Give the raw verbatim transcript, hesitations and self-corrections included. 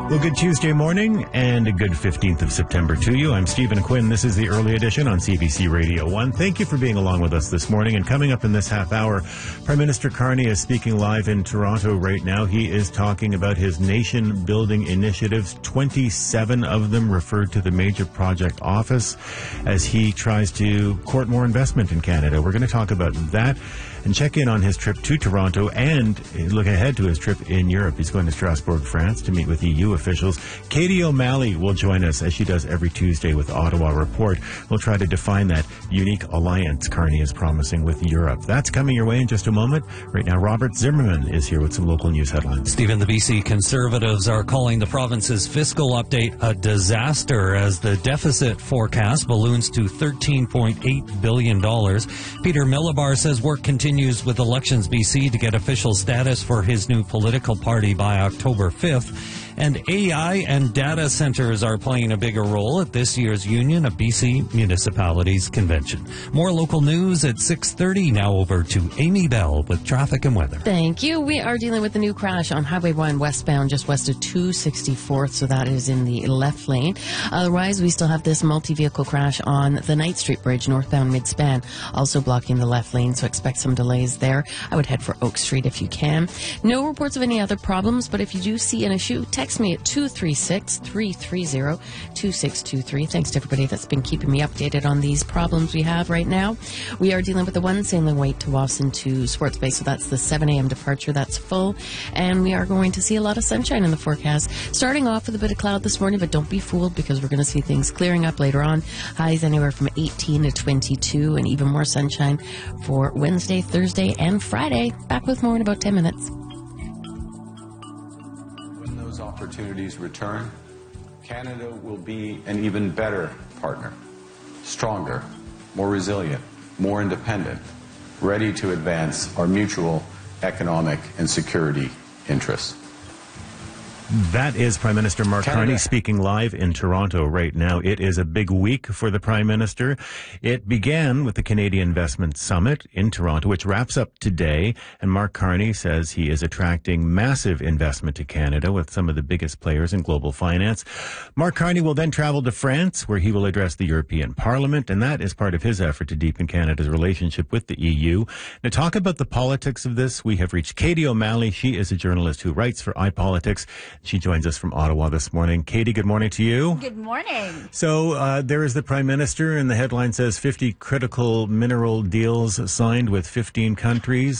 Well, good Tuesday morning and a good fifteenth of September to you. I'm Stephen Quinn. This is the early edition on C B C Radio one. Thank you for being along with us this morning. And coming up in this half hour, Prime Minister Carney is speaking live in Toronto right now. He is talking about his nation-building initiatives, twenty-seven of them referred to the Major Project Office as he tries to court more investment in Canada. We're going to talk about that and check in on his trip to Toronto and look ahead to his trip in Europe. He's going to Strasbourg, France to meet with E U officials. Katie O'Malley will join us as she does every Tuesday with Ottawa Report. We'll try to define that unique alliance Carney is promising with Europe. That's coming your way in just a moment. Right now, Robert Zimmerman is here with some local news headlines. Stephen, the B C Conservatives are calling the province's fiscal update a disaster as the deficit forecast balloons to thirteen point eight billion dollars. Peter Millibar says work continues with Elections B C to get official status for his new political party by October fifth. And A I and data centers are playing a bigger role at this year's Union of B C Municipalities Convention. More local news at six thirty. Now over to Amy Bell with traffic and weather. Thank you. We are dealing with a new crash on Highway one westbound just west of two sixty-fourth, so that is in the left lane. Otherwise, we still have this multi-vehicle crash on the Knight Street Bridge northbound mid-span, also blocking the left lane, so expect some delays there. I would head for Oak Street if you can. No reports of any other problems, but if you do see an issue, text me at two three six, three three zero, two six two three. Thanks to everybody that's been keeping me updated on these problems we have right now. We are dealing with the one sailing way to Wasson to Sports Bay, so that's the seven a.m. departure. That's full, and we are going to see a lot of sunshine in the forecast. Starting off with a bit of cloud this morning, but don't be fooled because we're going to see things clearing up later on. Highs anywhere from eighteen to twenty-two, and even more sunshine for Wednesday, Thursday, and Friday. Back with more in about ten minutes. Opportunities return, Canada will be an even better partner, stronger, more resilient, more independent, ready to advance our mutual economic and security interests. That is Prime Minister Mark Canada. Carney speaking live in Toronto right now. It is a big week for the Prime Minister. It began with the Canadian Investment Summit in Toronto, which wraps up today. And Mark Carney says he is attracting massive investment to Canada with some of the biggest players in global finance. Mark Carney will then travel to France, where he will address the European Parliament. And that is part of his effort to deepen Canada's relationship with the E U. To talk about the politics of this, we have reached Katie O'Malley. She is a journalist who writes for iPolitics. She joins us from Ottawa this morning. Katie, good morning to you. Good morning. So uh, there is the Prime Minister, and the headline says fifty critical mineral deals signed with fifteen countries.